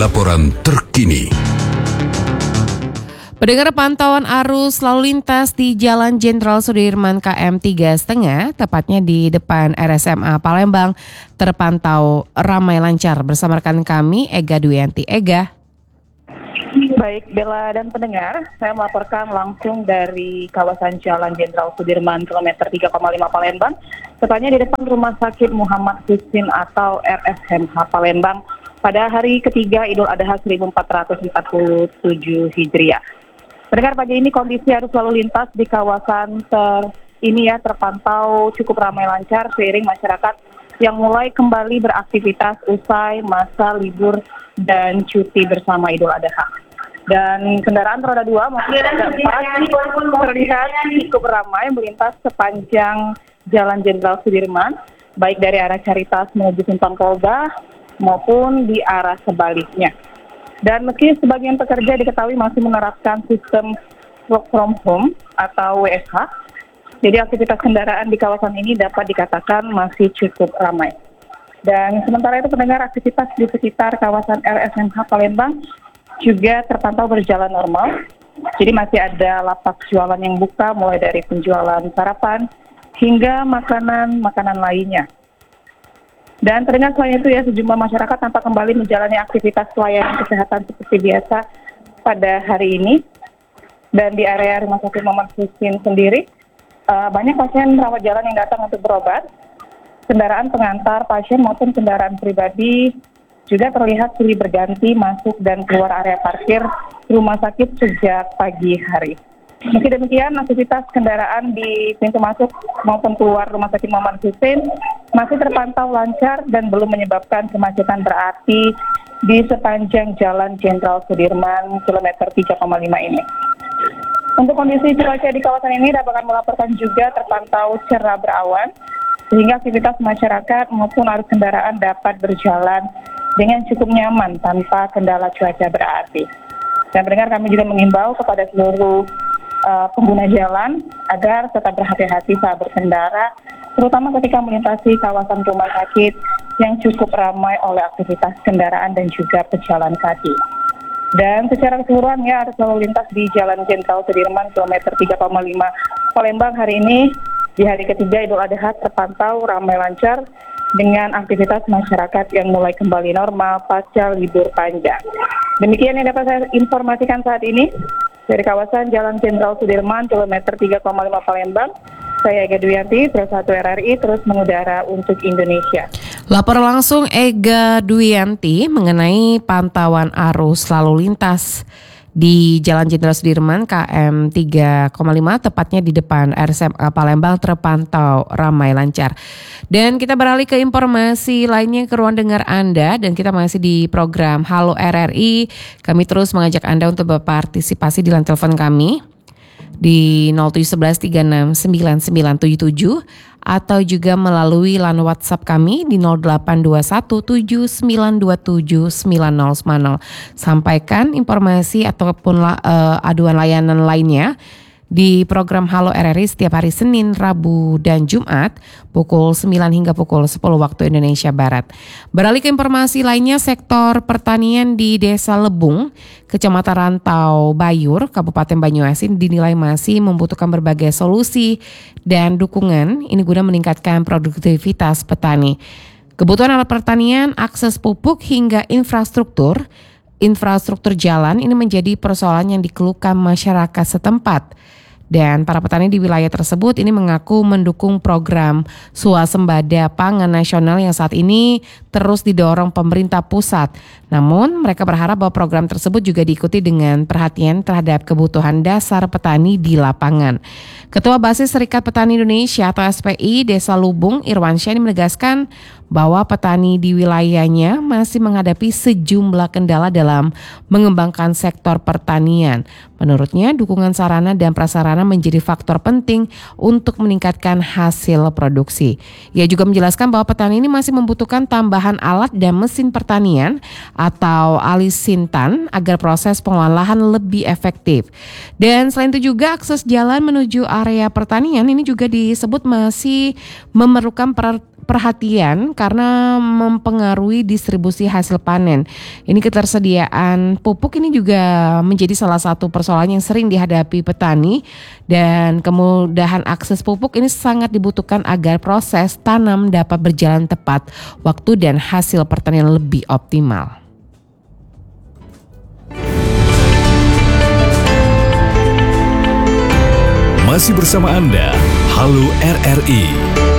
laporan terkini. Pendengar, pantauan arus lalu lintas di Jalan Jenderal Sudirman KM 3,5, tepatnya di depan RSMA Palembang, terpantau ramai lancar. Bersama rekan kami, Ega Duyanti. Ega. Baik, Bella dan pendengar, saya melaporkan langsung dari kawasan Jalan Jenderal Sudirman kilometer 3,5 Palembang, tepatnya di depan Rumah Sakit Muhammad Husin atau RSMH Palembang pada hari ketiga Idul Adha 1447 Hijriah. Pendengar, pagi ini kondisi arus lalu lintas di kawasan terpantau cukup ramai lancar seiring masyarakat yang mulai kembali beraktivitas usai masa libur dan cuti bersama Idul Adha. Dan kendaraan roda 2 maupun roda 4 terlihat cukup ramai melintas sepanjang Jalan Jenderal Sudirman, baik dari arah Caritas menuju Simpang Polda maupun di arah sebaliknya. Dan meski sebagian pekerja diketahui masih menerapkan sistem work from home atau WFH, jadi aktivitas kendaraan di kawasan ini dapat dikatakan masih cukup ramai. Dan sementara itu pendengar, aktivitas di sekitar kawasan RSMH Palembang juga terpantau berjalan normal. Jadi masih ada lapak jualan yang buka mulai dari penjualan sarapan hingga makanan lainnya. Dan terdengar selain itu sejumlah masyarakat tampak kembali menjalani aktivitas pelayanan kesehatan seperti biasa pada hari ini. Dan di area Rumah Sakit Muhammad Husin sendiri, banyak pasien rawat jalan yang datang untuk berobat. Kendaraan pengantar pasien maupun kendaraan pribadi juga terlihat silih berganti masuk dan keluar area parkir rumah sakit sejak pagi hari. Meski demikian, aktivitas kendaraan di pintu masuk maupun keluar Rumah Sakit Muhammad Husin masih terpantau lancar dan belum menyebabkan kemacetan berarti di sepanjang Jalan Jenderal Sudirman kilometer 3,5 ini. Untuk kondisi cuaca di kawasan ini dapat melaporkan juga terpantau cerah berawan, sehingga aktivitas masyarakat maupun arus kendaraan dapat berjalan dengan cukup nyaman tanpa kendala cuaca berarti. Dan pendengar, kami juga mengimbau kepada seluruh pengguna jalan agar tetap berhati-hati saat berkendara, terutama ketika melintasi kawasan rumah sakit yang cukup ramai oleh aktivitas kendaraan dan juga pejalan kaki. Dan secara keseluruhan arus lalu lintas di Jalan Jenderal Sudirman kilometer 3,5 Palembang hari ini di hari ketiga Idul Adha terpantau ramai lancar dengan aktivitas masyarakat yang mulai kembali normal pasca libur panjang. Demikian yang dapat saya informasikan saat ini dari kawasan Jalan Jenderal Sudirman kilometer 3,5 Palembang. Saya Ega Duyanti, Pro 1 RRI, terus mengudara untuk Indonesia. Lapor langsung Ega Duyanti mengenai pantauan arus lalu lintas di Jalan Jenderal Sudirman KM 3,5, tepatnya di depan RSMA Palembang, terpantau ramai lancar. Dan kita beralih ke informasi lainnya ke ruang dengar Anda, dan kita masih di program Halo RRI. Kami terus mengajak Anda untuk berpartisipasi di line telepon kami di 0711369977 atau juga melalui line WhatsApp kami di 082179279090. Sampaikan informasi ataupun aduan layanan lainnya di program Halo RRI setiap hari Senin, Rabu, dan Jumat pukul 9 hingga pukul 10 waktu Indonesia Barat. Beralih ke informasi lainnya, sektor pertanian di Desa Lebung, Kecamatan Rantau Bayur, Kabupaten Banyuasin dinilai masih membutuhkan berbagai solusi dan dukungan ini guna meningkatkan produktivitas petani. Kebutuhan alat pertanian, akses pupuk hingga infrastruktur jalan ini menjadi persoalan yang dikeluhkan masyarakat setempat. Dan para petani di wilayah tersebut ini mengaku mendukung program Swasembada Pangan Nasional yang saat ini terus didorong pemerintah pusat. Namun mereka berharap bahwa program tersebut juga diikuti dengan perhatian terhadap kebutuhan dasar petani di lapangan. Ketua Basis Serikat Petani Indonesia atau SPI Desa Lubung, Irwansyah, ini menegaskan bahwa petani di wilayahnya masih menghadapi sejumlah kendala dalam mengembangkan sektor pertanian. Menurutnya, dukungan sarana dan prasarana menjadi faktor penting untuk meningkatkan hasil produksi. Ia juga menjelaskan bahwa petani ini masih membutuhkan tambahan alat dan mesin pertanian atau alisintan agar proses pengolahan lebih efektif. Dan selain itu juga akses jalan menuju area pertanian ini juga disebut masih memerlukan perhatian karena mempengaruhi distribusi hasil panen. Ini ketersediaan pupuk ini juga menjadi salah satu persoalan yang sering dihadapi petani, dan kemudahan akses pupuk ini sangat dibutuhkan agar proses tanam dapat berjalan tepat waktu dan hasil pertanian lebih optimal. Masih bersama Anda, Halo RRI.